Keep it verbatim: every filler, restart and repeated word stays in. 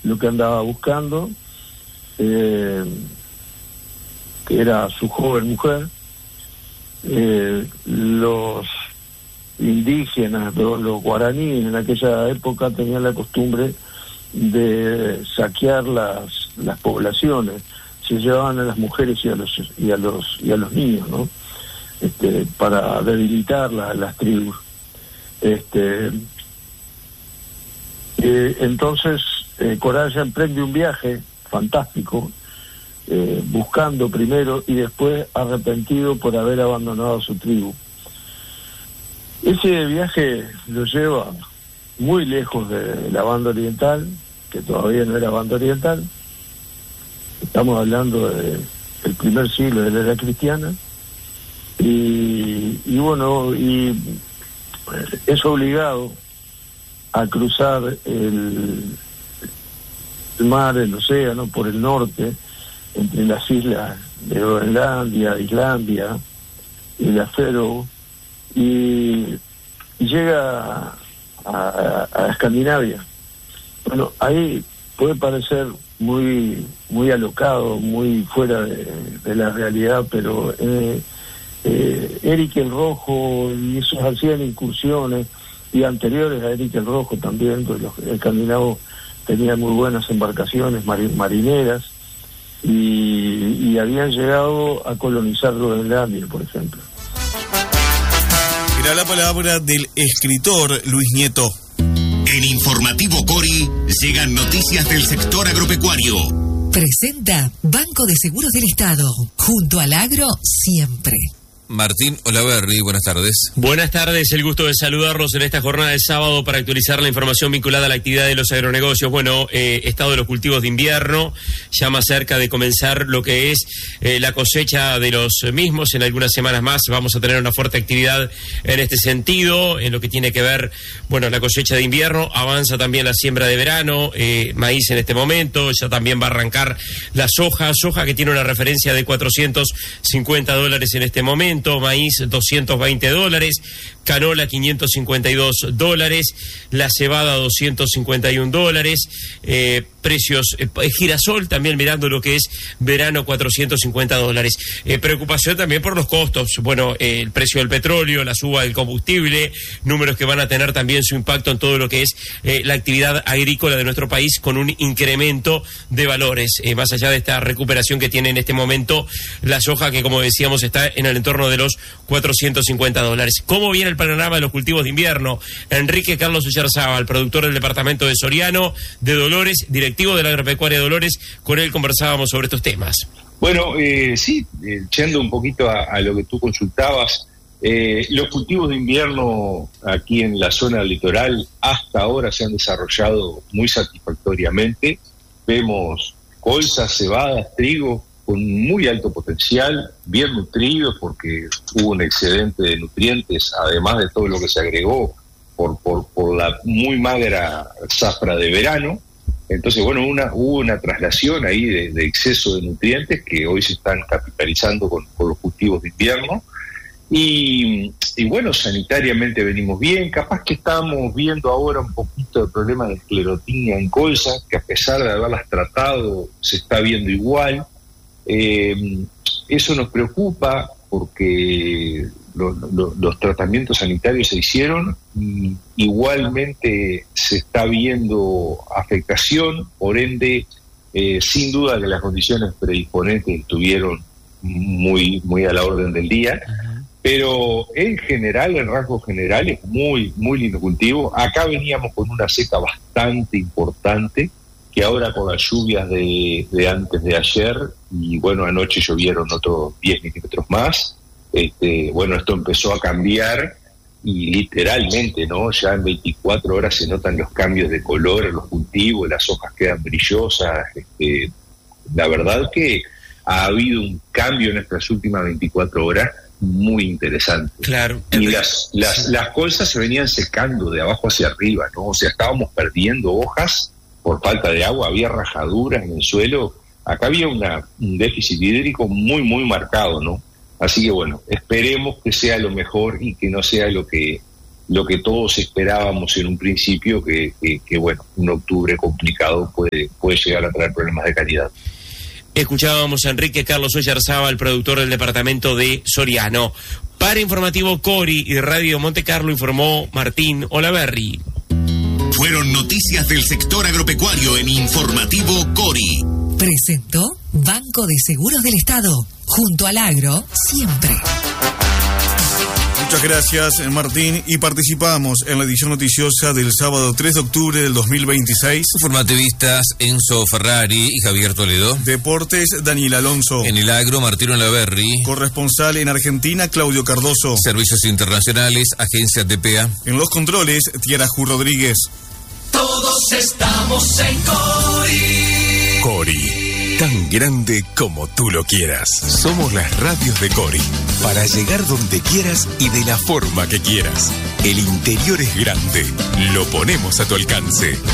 lo que andaba buscando, eh, que era su joven mujer. Eh, los indígenas, los, los guaraníes en aquella época tenían la costumbre de saquear las, las poblaciones, se llevaban a las mujeres y a los y a los y a los niños, ¿no? Este, para debilitar la, las tribus. Este, eh, entonces eh, Coralla emprende un viaje fantástico, eh, buscando primero y después arrepentido por haber abandonado su tribu. Ese viaje lo lleva muy lejos de la banda oriental, que todavía no era banda oriental. Estamos hablando de, del primer siglo de la era cristiana. Y, y bueno, y es obligado a cruzar el, el mar, el océano, por el norte, entre las islas de Groenlandia, Islandia y la Faroe, y, y llega a, a, a Escandinavia. Bueno, ahí puede parecer muy muy alocado, muy fuera de, de la realidad, pero eh, eh, Erik el Rojo y esos hacían incursiones, y anteriores a Erik el Rojo también, pues los escandinavos tenían muy buenas embarcaciones marin, marineras, y, y habían llegado a colonizar Groenlandia, por ejemplo. Era la palabra del escritor Luis Nieto. En Informativo Cori llegan noticias del sector agropecuario. Presenta Banco de Seguros del Estado, junto al agro siempre. Martín Olaverri, buenas tardes. Buenas tardes, el gusto de saludarlos en esta jornada de sábado para actualizar la información vinculada a la actividad de los agronegocios. Bueno, eh, estado de los cultivos de invierno, ya más cerca de comenzar lo que es eh, la cosecha de los mismos. En algunas semanas más vamos a tener una fuerte actividad en este sentido, en lo que tiene que ver, bueno, la cosecha de invierno. Avanza también la siembra de verano, eh, maíz en este momento, ya también va a arrancar la soja, soja que tiene una referencia de cuatrocientos cincuenta dólares en este momento. Maíz doscientos veinte dólares, canola quinientos cincuenta y dos dólares, la cebada doscientos cincuenta y un dólares, eh, precios, eh, girasol también mirando lo que es verano cuatrocientos cincuenta dólares. Eh, preocupación también por los costos, bueno, eh, el precio del petróleo, la suba del combustible, números que van a tener también su impacto en todo lo que es eh, la actividad agrícola de nuestro país, con un incremento de valores, eh, más allá de esta recuperación que tiene en este momento la soja, que como decíamos está en el entorno de los cuatrocientos cincuenta dólares. ¿Cómo viene el panorama de los cultivos de invierno? Enrique Carlos Uyarzábal, productor del departamento de Soriano, de Dolores, directivo de la agropecuaria de Dolores, con él conversábamos sobre estos temas. Bueno, eh, sí, eh, yendo un poquito a, a lo que tú consultabas, eh, los cultivos de invierno aquí en la zona litoral hasta ahora se han desarrollado muy satisfactoriamente. Vemos colzas, cebadas, trigo, con muy alto potencial, bien nutridos porque hubo un excedente de nutrientes, además de todo lo que se agregó por, por, por la muy magra zafra de verano. Entonces, bueno, una, hubo una traslación ahí de, de exceso de nutrientes que hoy se están capitalizando con, con los cultivos de invierno. Y, y bueno, sanitariamente venimos bien. Capaz que estamos viendo ahora un poquito el problema de esclerotinia en colza, que a pesar de haberlas tratado, se está viendo igual. Eh, eso nos preocupa porque lo, lo, los tratamientos sanitarios se hicieron y igualmente se está viendo afectación, por ende, eh, sin duda que las condiciones predisponentes estuvieron muy, muy a la orden del día. Uh-huh. Pero en general, en rasgos generales, muy, muy lindo cultivo. Acá veníamos con una seca bastante importante, que ahora con las lluvias de, de antes de ayer, y bueno, anoche llovieron otros diez milímetros más, este, bueno, esto empezó a cambiar y literalmente, ¿no? Ya en veinticuatro horas se notan los cambios de color en los cultivos, las hojas quedan brillosas, este, la verdad que ha habido un cambio en estas últimas veinticuatro horas muy interesante. Claro. Y las, las, las colzas se venían secando de abajo hacia arriba, ¿no? O sea, estábamos perdiendo hojas por falta de agua, había rajaduras en el suelo, acá había una, un déficit hídrico muy, muy marcado, ¿no? Así que bueno, esperemos que sea lo mejor y que no sea lo que lo que todos esperábamos en un principio, que, que, que bueno, un octubre complicado puede, puede llegar a traer problemas de calidad. Escuchábamos a Enrique Carlos Oyarzábal, el productor del departamento de Soriano. Para Informativo Cori y Radio Monte Carlo informó Martín Olaverri. Fueron noticias del sector agropecuario en Informativo Cori. Presentó Banco de Seguros del Estado. Junto al agro, siempre. Muchas gracias, Martín. Y participamos en la edición noticiosa del sábado tres de octubre del dos mil veintiséis. Informativistas Enzo Ferrari y Javier Toledo. Deportes, Daniel Alonso. En el agro, Martín Olaverri. Corresponsal en Argentina, Claudio Cardoso. Servicios internacionales, Agencia T P A. En los controles, Tiarajú Rodríguez. Todos estamos en Cori. Cori, tan grande como tú lo quieras. Somos las radios de Cori, para llegar donde quieras y de la forma que quieras. El interior es grande, lo ponemos a tu alcance.